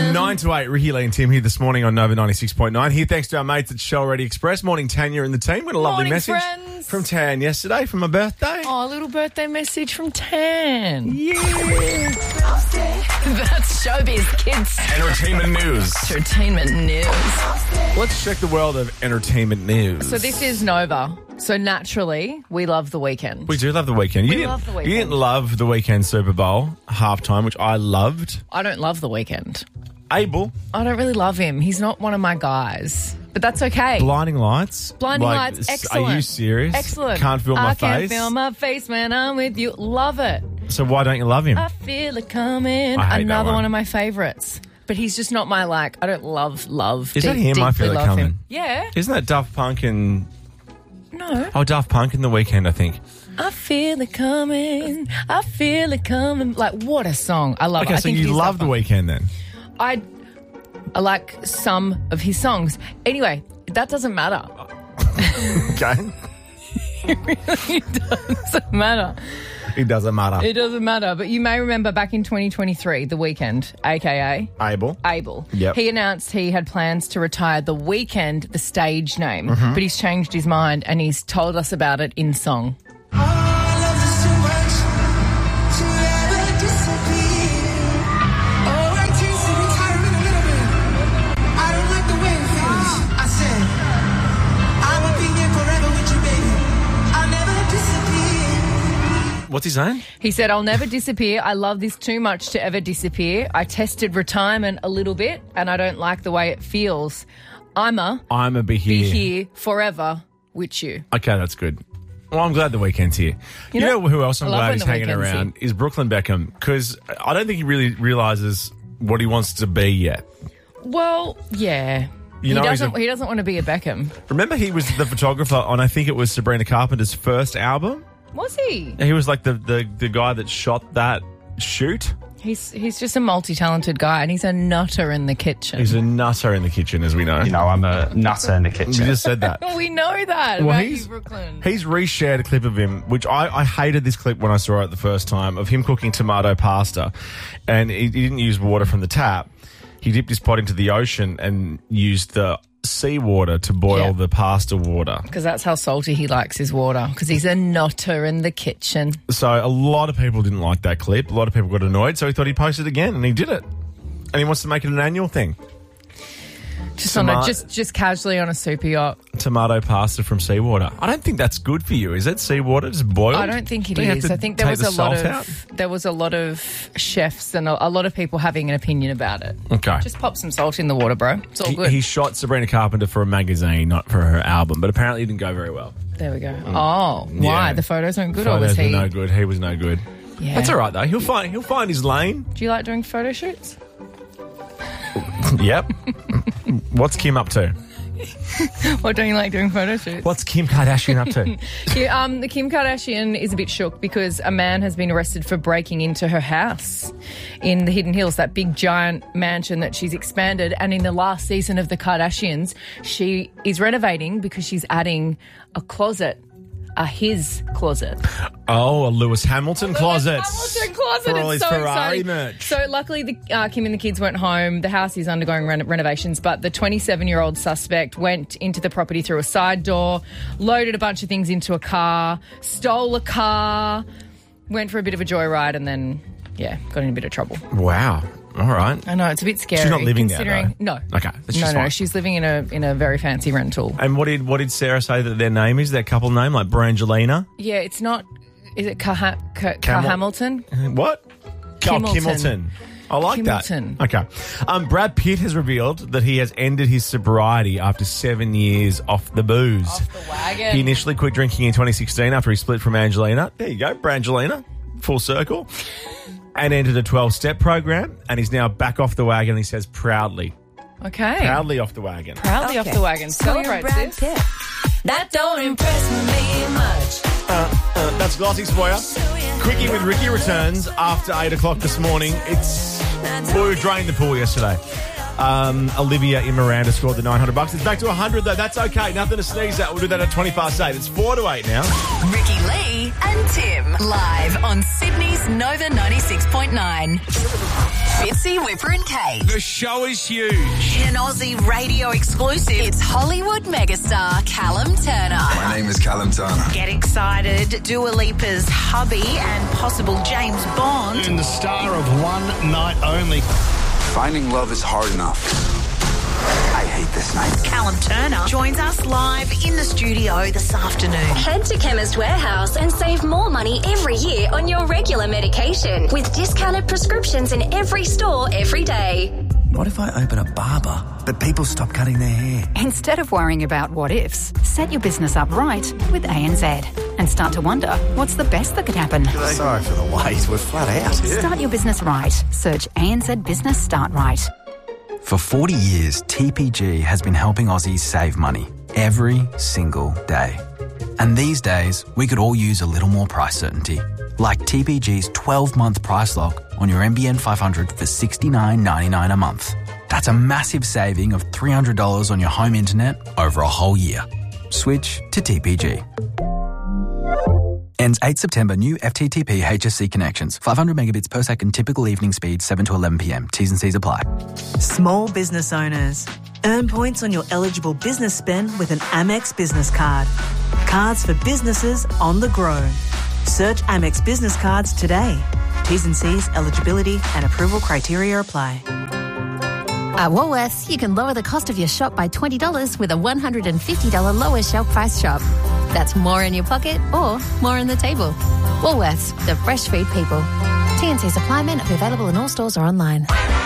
9 to 8, Ricky, Lee and Tim here this morning on Nova 96.9. Here thanks to our mates at Shell Ready Express. Morning, Tanya and the team. Got a lovely Morning, message friends. from Tan yesterday for my birthday. Oh, a little birthday message from Tan. Yeah. That's showbiz, kids. Entertainment news. Entertainment news. Let's check the world of entertainment news. So this is Nova. So naturally, we love The Weeknd. We do love The Weeknd. We love The Weeknd. You didn't love The Weeknd Super Bowl halftime, which I loved. I don't love The Weeknd. Abel. I don't really love him. He's not one of my guys. But that's okay. Blinding Lights. Blinding Lights, excellent. Are you serious? Excellent. Can't feel my face. I can't feel my face when I'm with you. Love it. So why don't you love him? I feel it coming. I hate that Another one. one of my favourites. But he's just not my, I don't love. Is that him? I feel it love coming. him. Yeah. Isn't that Daft Punk and... No. Oh, Daft Punk in The Weeknd, I think. I feel it coming. I feel it coming. What a song. I love it. Okay, I so think you it is love Daft The Punk. Weeknd then? I like some of his songs. Anyway, that doesn't matter. Okay. It really doesn't matter. It doesn't matter. It doesn't matter. But you may remember back in 2023, The Weeknd, a.k.a. Abel. Yep. He announced he had plans to retire The Weeknd, the stage name, but he's changed his mind and he's told us about it in song. What's he saying? He said, I'll never disappear. I love this too much to ever disappear. I tested retirement a little bit and I don't like the way it feels. I'ma be here. be here forever with you. Okay, that's good. Well, I'm glad The Weeknd's here. You know who else I'm I love glad when he's The hanging Weeknd's around is Brooklyn Beckham, because I don't think he really realises what he wants to be yet. Well, yeah. You know, he doesn't want to be a Beckham. Remember he was the photographer on, I think it was Sabrina Carpenter's first album? Was he? He was like the guy that shot that shoot. He's just a multi-talented guy and he's a nutter in the kitchen. He's a nutter in the kitchen, as we know. You know, I'm a nutter in the kitchen. You just said that. We know that Well, about you, Brooklyn. He's reshared a clip of him, which I hated this clip when I saw it the first time, of him cooking tomato pasta. And he didn't use water from the tap. He dipped his pot into the ocean and used the seawater to boil the pasta water. Because that's how salty he likes his water. Because he's a nutter in the kitchen. So a lot of people didn't like that clip. A lot of people got annoyed. So he thought he'd post it again, and he did it. And he wants to make it an annual thing. Just casually on a super yacht. Tomato pasta from seawater. I don't think that's good for you. Is it seawater just boiled? I don't think it Do you have is. to I think there take was the there was a lot of chefs and a lot of people having an opinion about it. Okay. Just pop some salt in the water, bro. It's all good. He shot Sabrina Carpenter for a magazine, not for her album, but apparently it didn't go very well. There we go. Oh, why? Yeah. The photos weren't good, Photos or was he? were no good. He was no good. Yeah. That's all right though. He'll find his lane. Do you like doing photo shoots? Yep. What's Kim up to? Or don't you like doing photo shoots? What's Kim Kardashian up to? The Kim Kardashian is a bit shook because a man has been arrested for breaking into her house in the Hidden Hills, that big giant mansion that she's expanded. And in the last season of The Kardashians, she is renovating because she's adding a closet. His closet. Oh, a Lewis Hamilton closet. Hamilton closet. For all It's his so Ferrari exciting. merch. So luckily, Kim and the kids went home. The house is undergoing renovations, but the 27-year-old suspect went into the property through a side door, loaded a bunch of things into a car, stole a car, went for a bit of a joyride, and then, got in a bit of trouble. Wow. All right. I know, it's a bit scary. She's not living there, considering though? No. Okay. That's just No, fine. she's living in a very fancy rental. And what did Sarah say that their name is? Their couple name, like Brangelina? Yeah, it's not... Is it Hamilton? What? Kimmelton. Kimmelton. I like Kimmelton. that. Okay. Brad Pitt has revealed that he has ended his sobriety after 7 years off the booze. Off the wagon. He initially quit drinking in 2016 after he split from Angelina. There you go, Brangelina. Full circle. And entered a 12-step program, and he's now back off the wagon, he says proudly. Okay. Proudly off the wagon. Proudly off the wagon. Celebrate, Brad sis. Pitt. That don't impress me much. That's Glossies for you. Quickie with Ricky returns after 8 o'clock this morning. We drained the pool yesterday. Olivia in Miranda scored the $900. It's back to 100 though. That's okay. Nothing to sneeze at. We'll do that at 8:20. It's 4 to 8 now. Ricky Lee and Tim. Live on Sydney's Nova 96.9. Fitzy, Whipper and Kate. The show is huge. In an Aussie radio exclusive, it's Hollywood megastar Callum Turner. My name is Callum Turner. Get excited, Dua Lipa's hubby and possible James Bond. And the star of One Night Only. Finding love is hard enough. I hate this night. Callum Turner joins us live in the studio this afternoon. Head to Chemist Warehouse and save more money every year on your regular medication with discounted prescriptions in every store every day. What if I open a barber, but people stop cutting their hair? Instead of worrying about what ifs, set your business up right with ANZ and start to wonder what's the best that could happen. Sorry for the wait, we're flat out. Start your business right. Search ANZ Business Start Right. For 40 years, TPG has been helping Aussies save money every single day. And these days, we could all use a little more price certainty. Like TPG's 12-month price lock on your NBN 500 for $69.99 a month. That's a massive saving of $300 on your home internet over a whole year. Switch to TPG. Ends 8 September. New FTTP HSC connections. 500 megabits per second. Typical evening speed 7 to 11 p.m. T's and C's apply. Small business owners. Earn points on your eligible business spend with an Amex business card. Cards for businesses on the go. Search Amex Business Cards today. T's and C's, eligibility and approval criteria apply. At Woolworths, you can lower the cost of your shop by $20 with a $150 lower shelf price shop. That's more in your pocket or more on the table. Woolworths, the fresh food people. T&C supply, men available in all stores or online.